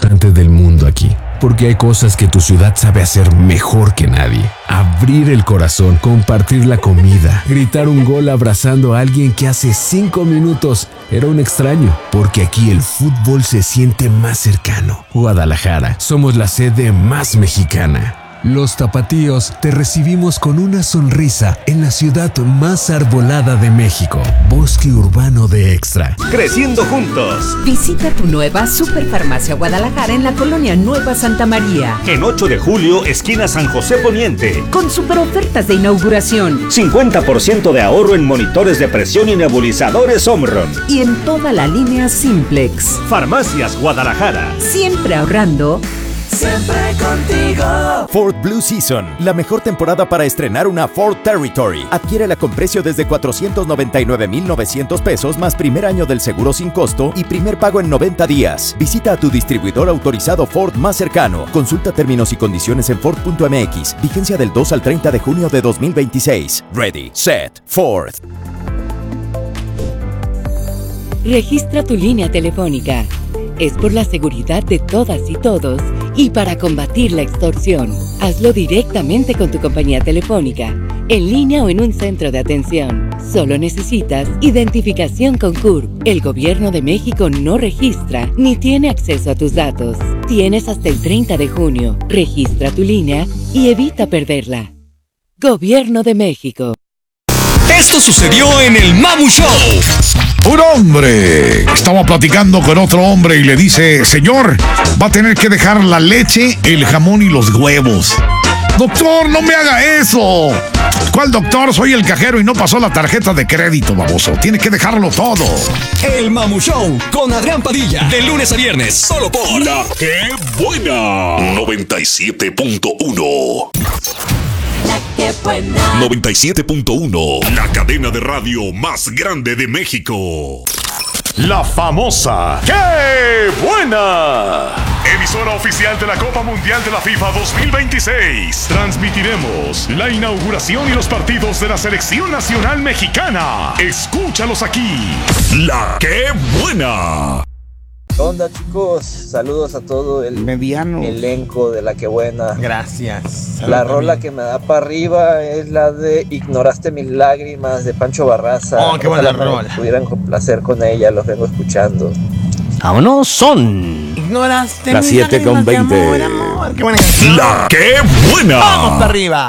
importante del mundo aquí. Porque hay cosas que tu ciudad sabe hacer mejor que nadie. Abrir el corazón, compartir la comida, gritar un gol abrazando a alguien que hace 5 minutos era un extraño. Porque aquí el fútbol se siente más cercano. Guadalajara, somos la sede más mexicana. Los tapatíos te recibimos con una sonrisa en la ciudad más arbolada de México. Bosque Urbano de Extra. Creciendo juntos. Visita tu nueva Superfarmacia Guadalajara en la colonia Nueva Santa María. En 8 de julio, esquina San José Poniente. Con super ofertas de inauguración. 50% de ahorro en monitores de presión y nebulizadores Omron. Y en toda la línea Simplex. Farmacias Guadalajara. Siempre ahorrando. Siempre contigo. Ford Blue Season, la mejor temporada para estrenar una Ford Territory. Adquiérela con precio desde $499,900 pesos más primer año del seguro sin costo y primer pago en 90 días. Visita a tu distribuidor autorizado Ford más cercano. Consulta términos y condiciones en Ford.mx. Vigencia del 2 al 30 de junio de 2026. Ready, set, Ford. Registra tu línea telefónica. Es por la seguridad de todas y todos y para combatir la extorsión. Hazlo directamente con tu compañía telefónica, en línea o en un centro de atención. Solo necesitas identificación con CURP. El Gobierno de México no registra ni tiene acceso a tus datos. Tienes hasta el 30 de junio. Registra tu línea y evita perderla. Gobierno de México. Esto sucedió en el Mamu Show. Un hombre estaba platicando con otro hombre y le dice: señor, va a tener que dejar la leche, el jamón y los huevos. Doctor, no me haga eso. ¿Cuál doctor? Soy el cajero y no pasó la tarjeta de crédito, baboso. Tiene que dejarlo todo. El Mamu Show con Adrián Padilla. De lunes a viernes, solo por La Que Buena 97.1. La Que Buena 97.1, la cadena de radio más grande de México. La famosa ¡Qué buena! Emisora oficial de la Copa Mundial de la FIFA 2026. Transmitiremos la inauguración y los partidos de la Selección Nacional Mexicana. Escúchalos aquí. La ¡Qué buena! ¿Qué onda, chicos? Saludos a todo el mediano elenco de La Que Buena. Gracias. La rola que me da para arriba es la de Ignoraste mis lágrimas de Pancho Barraza. Oh, qué buena rola. Pudieran complacer con ella, los vengo escuchando. Vámonos, son. Ignoraste las mis lágrimas 7:20. de amor, amor. Qué buena canción. La ¡Qué buena! Vamos para arriba.